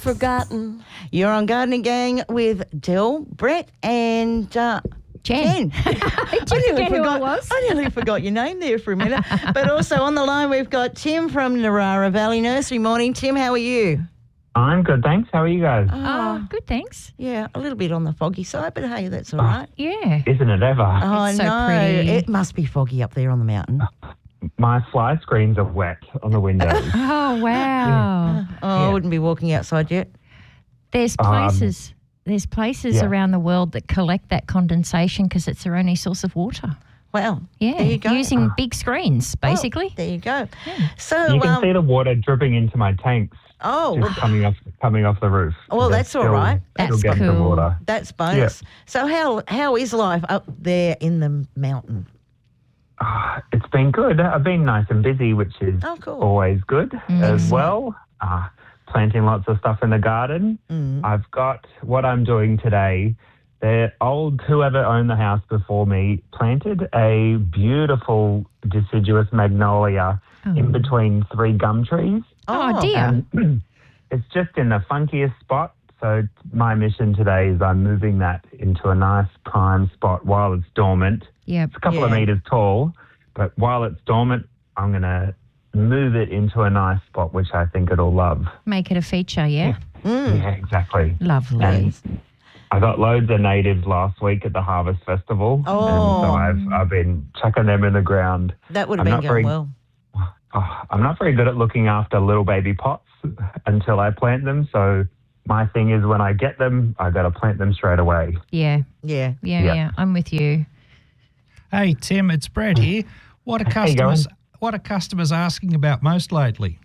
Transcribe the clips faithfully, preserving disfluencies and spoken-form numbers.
forgotten. You're on Gardening Gang with Del, Brett and uh, Jen. Jen. I, nearly forget who forgot, I was. I nearly forgot your name there for a minute. But also on the line we've got Tim from Narara Valley Nursery. Morning, Tim. How are you? I'm good, thanks. How are you guys? Oh, good, thanks. Yeah, a little bit on the foggy side, but hey, that's all right. Yeah. Isn't it ever? Oh, It's so no. pretty. It must be foggy up there on the mountain. My fly screens are wet on the windows. Oh, wow. Oh, I wouldn't be walking outside yet. There's Um, places, there's places yeah. around the world that collect that condensation because it's their only source of water. Wow. Yeah, There you go. using big screens, basically. Oh, there you go. So, You can um, see the water dripping into my tanks, oh, just coming off coming off the roof. well, They're that's all still- right. That's still getting the cool. water. that's bonus. So how how is life up there in the mountain? Ah, it's been good. I've been nice and busy, which is Oh, cool. always good as Excellent. well. Uh, planting lots of stuff in the garden. Mm. I've got what I'm doing today. The old, whoever owned the house before me, planted a beautiful deciduous magnolia Oh. in between three gum trees. Oh, dear. And it's just in the funkiest spot. So my mission today is I'm moving that into a nice prime spot while it's dormant. Yep. It's a couple of Yeah. metres tall, but while it's dormant, I'm going to move it into a nice spot, which I think it'll love. Make it a feature, yeah? Mm. Yeah, exactly. Lovely. And I got loads of natives last week at the Harvest Festival. Oh. And so I've, I've been chucking them in the ground. That would have I'm been not going very- well. Oh, I'm not very good at looking after little baby pots until I plant them. So my thing is when I get them, I got to plant them straight away. yeah, Yeah. yeah, Yeah. yeah. I'm with you. Hey, Tim, it's Brett here. What are How you customers What are customers asking about most lately?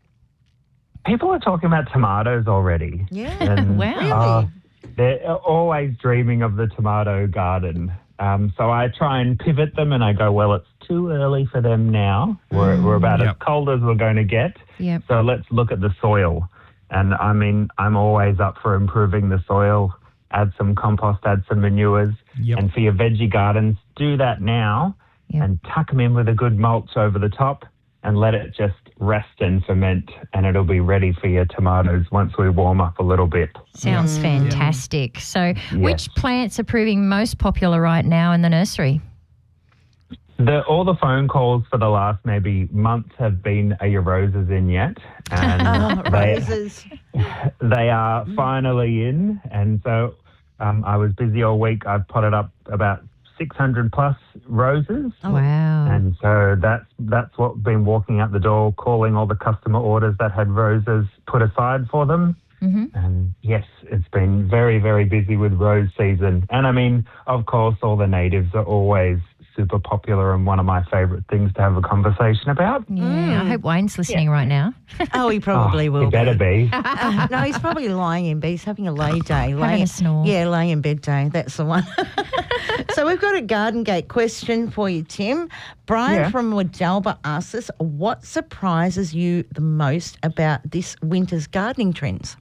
People are talking about tomatoes already. Yeah. And, Wow. Really? uh, they're always dreaming of the tomato garden. Um, so I try and pivot them and I go, well, it's too early for them now. We're, we're about Yep. as cold as we're going to get. Yep. So let's look at the soil. And I mean, I'm always up for improving the soil. Add some compost, add some manures. Yep. And for your veggie gardens, do that now Yep. and tuck them in with a good mulch over the top and let it just rest and ferment, and it'll be ready for your tomatoes once we warm up a little bit. Sounds fantastic. So which plants are proving most popular right now in the nursery? The, all the phone calls for the last maybe month have been, are your roses in yet? And Oh, they, roses. they are finally in. And so um, I was busy all week. I've potted up about six hundred plus roses. Wow. And so that's that's what been walking out the door, calling all the customer orders that had roses put aside for them. Mm-hmm. And yes, it's been very, very busy with rose season. And I mean, of course, all the natives are always super popular and one of my favourite things to have a conversation about. Yeah, I hope Wayne's listening right now. Oh, he probably Oh, will you better be. Uh, no, he's probably lying in bed. He's having a lay day. Laying, a snore. Yeah, lay in bed day. That's the one. So we've got a Garden Gate question for you, Tim. Brian Yeah. from Wadalba asks us, what surprises you the most about this winter's gardening trends?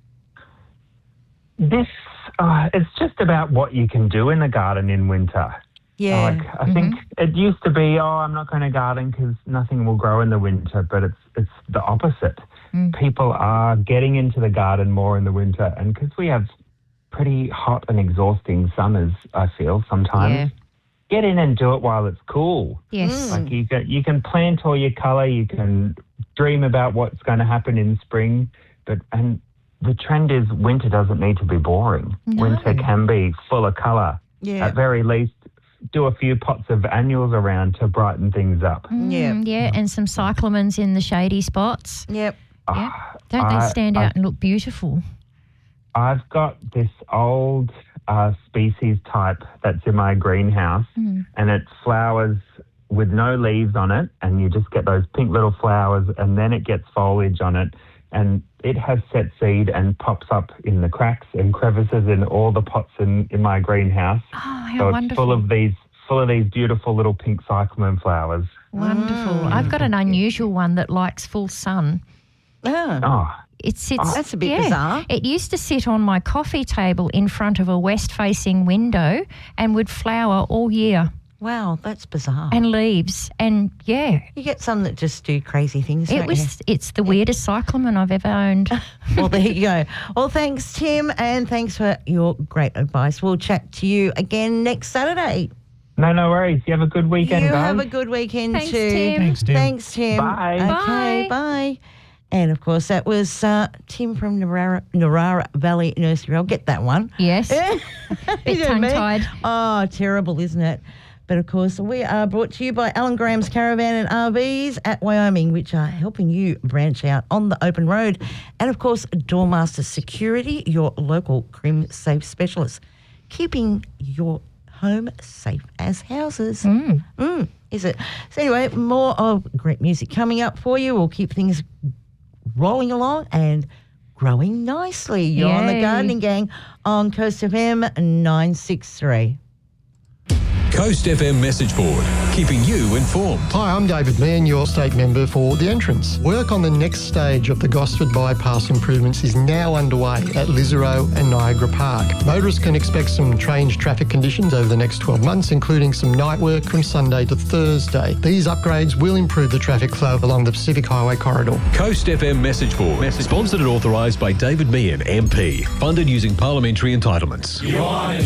This, uh, it's just about what you can do in the garden in winter. Yeah. Like, I think it used to be, oh, I'm not going to garden because nothing will grow in the winter, but it's it's the opposite. Mm. People are getting into the garden more in the winter, and because we have pretty hot and exhausting summers, I feel sometimes, get in and do it while it's cool. Yes. Like you can, you can plant all your colour, you can dream about what's going to happen in spring, but and the trend is winter doesn't need to be boring. No. Winter can be full of colour. Yeah. At very least, do a few pots of annuals around to brighten things up. Yeah. Mm, yeah, and some cyclamens in the shady spots. Yep. Yeah. Don't they I- stand I- out and look beautiful? I've got this old uh, species type that's in my greenhouse, Mm. and it flowers with no leaves on it, and you just get those pink little flowers, and then it gets foliage on it, and it has set seed and pops up in the cracks and crevices in all the pots in, in my greenhouse. Oh, how so it's wonderful. full of these full of these beautiful little pink cyclamen flowers. Wonderful. I've got an unusual one that likes full sun. Oh, Oh, It sits. that's a bit yeah. bizarre. It used to sit on my coffee table in front of a west-facing window and would flower all year. Wow, that's bizarre. and leaves. And yeah, you get some that just do crazy things. it don't was. It's the weirdest cyclamen I've ever owned. you? Well, there you go. Well, thanks, Tim, and thanks for your great advice. We'll chat to you again next Saturday. No, no worries. You have a good weekend, you guys. have a good weekend Thanks, too. Tim. Thanks, Tim. Thanks, Tim. Bye. Okay, Bye. bye. And of course, that was uh, Tim from Narara, Narara Valley Nursery. I'll get that one. Yes, You bit know me? tongue-tied. Oh, terrible, isn't it? But of course, we are brought to you by Alan Graham's Caravan and R Vs at Wyoming, which are helping you branch out on the open road. And of course, Doormaster Security, your local crime safe specialist, keeping your home safe as houses. Mm. Mm, is it? So anyway, more of great music coming up for you. We'll keep things rolling along and growing nicely. You're on the Yay. Gardening Gang on Coast F M nine sixty-three. Coast F M message board, keeping you informed. Hi, I'm David Mann, your state member for The Entrance. Work on the next stage of the Gosford Bypass improvements is now underway at Lisarow and Niagara Park. Motorists can expect some strange traffic conditions over the next twelve months, including some night work from Sunday to Thursday. These upgrades will improve the traffic flow along the Pacific Highway corridor. Coast F M message board, sponsored and authorised by David Meehan, M P, funded using parliamentary entitlements.